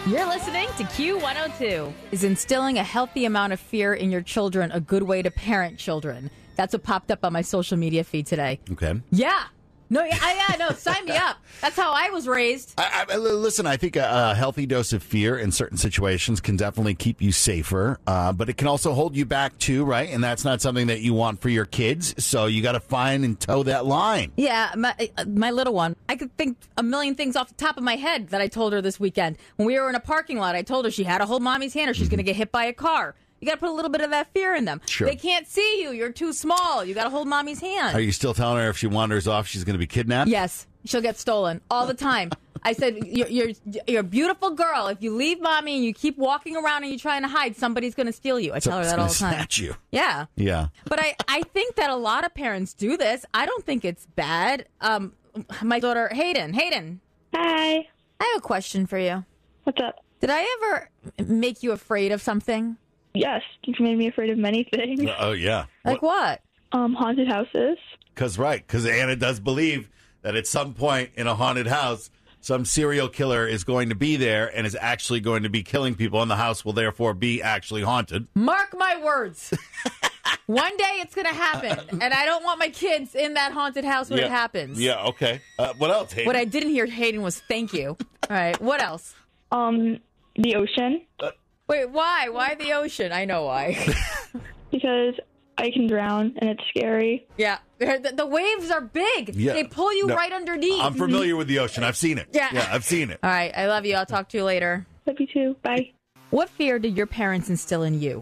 You're listening to Q102. Is instilling a healthy amount of fear in your children a good way to parent children? That's what popped up on my social media feed today. Okay. Yeah. No, sign me up. That's how I was raised. Listen, I think a healthy dose of fear in certain situations can definitely keep you safer, but it can also hold you back too, right? And that's not something that you want for your kids, so you got to find and toe that line. Yeah, my little one, I could think a million things off the top of my head that I told her this weekend. When we were in a parking lot, I told her she had to hold mommy's hand or she's going to get hit by a car. You got to put a little bit of that fear in them. Sure. They can't see you. You're too small. You got to hold mommy's hand. Are you still telling her if she wanders off, she's going to be kidnapped? Yes. She'll get stolen all the time. I said, you're a beautiful girl. If you leave mommy and you keep walking around and you're trying to hide, somebody's going to steal you. I tell her that all the time. Snatch you. Yeah. Yeah. But I think that a lot of parents do this. I don't think it's bad. My daughter, Hayden. Hi. I have a question for you. What's up? Did I ever make you afraid of something? Yes, you've made me afraid of many things. Oh, yeah. Like what? Haunted houses. Because Anna does believe that at some point in a haunted house, some serial killer is going to be there and is actually going to be killing people, and the house will therefore be actually haunted. Mark my words. One day it's going to happen, and I don't want my kids in that haunted house when it happens. Yeah, okay. What else, Hayden? What I didn't hear, Hayden, was thank you. All right, what else? The ocean. Wait, why? Why the ocean? I know why. Because I can drown, and it's scary. Yeah. The waves are big. Yeah. They pull you right underneath. I'm familiar with the ocean. I've seen it. Yeah. I've seen it. All right, I love you. I'll talk to you later. Love you too. Bye. What fear did your parents instill in you?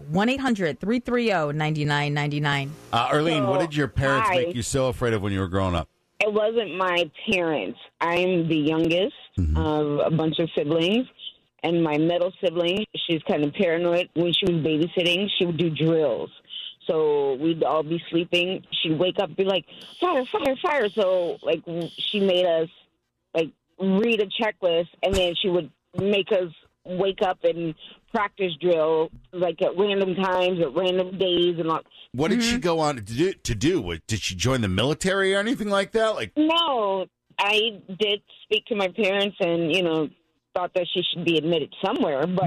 1-800-330-9999. Arlene, what did your parents Hi. make you so afraid of when you were growing up? It wasn't my parents. I'm the youngest of a bunch of siblings. And my middle sibling, she's kind of paranoid. When she was babysitting, she would do drills. So we'd all be sleeping. She'd wake up and be like, fire, fire, fire. So, she made us, read a checklist, and then she would make us wake up and practice drill, at random times, at random days. And all. What did she go on to do? Did she join the military or anything like that? No, I did speak to my parents and, thought that she should be admitted somewhere, but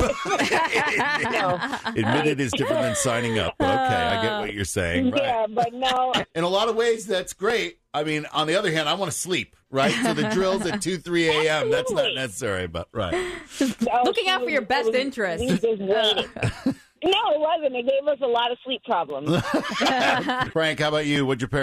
no. Admitted is different than signing up. Okay, I get what you're saying. Right. Yeah, but no. In a lot of ways, that's great. I mean, on the other hand, I want to sleep, right? So the drills at 2, 3 a.m., that's not necessary, but right. Looking out for your best interest. We just waited. No, it wasn't. It gave us a lot of sleep problems. Frank, how about you? What'd your parents